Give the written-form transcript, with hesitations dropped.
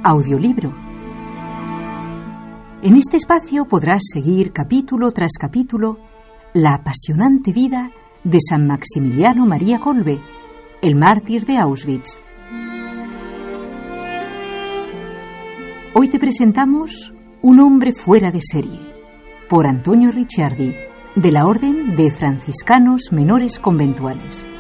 audiolibro. En este espacio podrás seguir capítulo tras capítulo la apasionante vida de San Maximiliano María Kolbe, el mártir de Auschwitz. Hoy te presentamos Un hombre fuera de serie, por Antonio Ricciardi, de la Orden de Franciscanos Menores Conventuales.